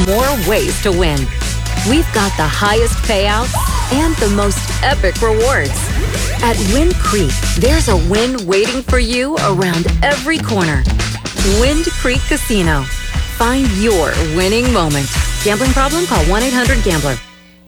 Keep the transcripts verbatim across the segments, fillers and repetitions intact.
more ways to win. We've got the highest payouts and the most epic rewards. At Wind Creek, there's a win waiting for you around every corner. Wind Creek Casino. Find your winning moment. Gambling problem? Call one eight hundred gambler.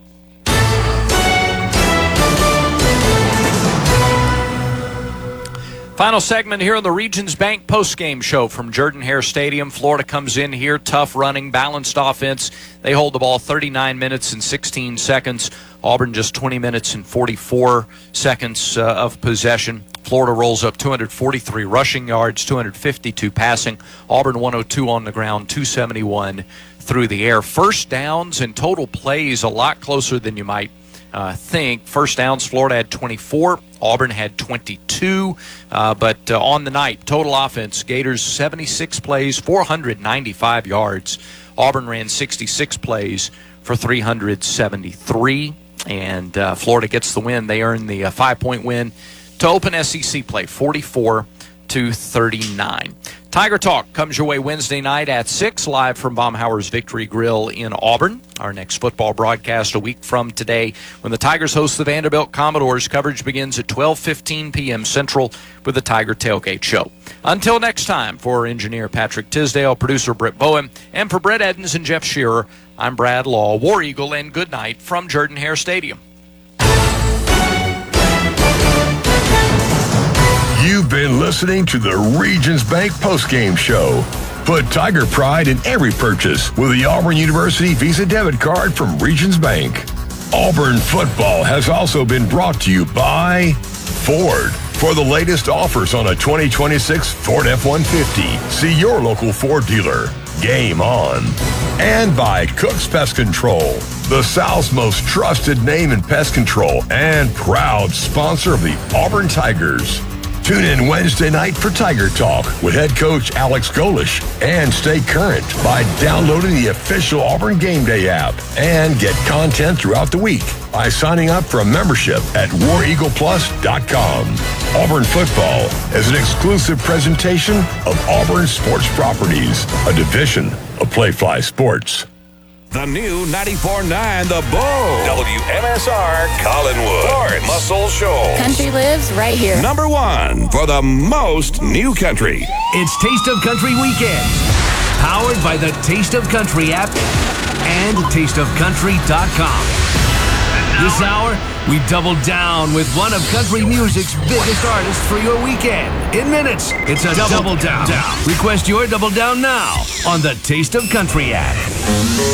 Final segment here on the Regions Bank postgame show from Jordan-Hare Stadium. Florida comes in here, tough running, balanced offense. They hold the ball thirty-nine minutes and sixteen seconds. Auburn just twenty minutes and forty-four seconds uh, of possession. Florida rolls up two hundred forty-three rushing yards, two hundred fifty-two passing. Auburn one oh two on the ground, two seventy-one through the air. First downs and total plays a lot closer than you might uh, think. First downs, Florida had twenty-four. Auburn had twenty-two, uh, but uh, on the night, total offense, Gators seventy-six plays, four hundred ninety-five yards. Auburn ran sixty-six plays for three hundred seventy-three, and uh, Florida gets the win. They earn the uh, five-point win to open S E C play, forty-four to thirty-nine. Tiger Talk comes your way Wednesday night at six, live from Baumhauer's Victory Grill in Auburn. Our next football broadcast a week from today when the Tigers host the Vanderbilt Commodores. Coverage begins at twelve fifteen p.m. Central with the Tiger Tailgate Show. Until next time, for engineer Patrick Tisdale, producer Britt Bowen, and for Brett Edens and Jeff Shearer, I'm Brad Law. War Eagle, and good night from Jordan-Hare Stadium. You've been listening to the Regions Bank postgame show. Put Tiger pride in every purchase with the Auburn University Visa debit card from Regions Bank. Auburn football has also been brought to you by Ford. For the latest offers on a twenty twenty-six Ford F one fifty, see your local Ford dealer. Game on. And by Cook's Pest Control, the South's most trusted name in pest control and proud sponsor of the Auburn Tigers. Tune in Wednesday night for Tiger Talk with head coach Alex Golish, and stay current by downloading the official Auburn Game Day app, and get content throughout the week by signing up for a membership at war eagle plus dot com. Auburn football is an exclusive presentation of Auburn Sports Properties, a division of Playfly Sports. The new ninety-four point nine The Bull. W M S R Collinwood. Lawrence. Muscle Shoals. Country lives right here. Number one for the most new country. It's Taste of Country Weekend. Powered by the Taste of Country app and taste of country dot com. This hour, we double down with one of country music's biggest artists for your weekend. In minutes, it's a double, double down. down. Request your double down now on the Taste of Country app.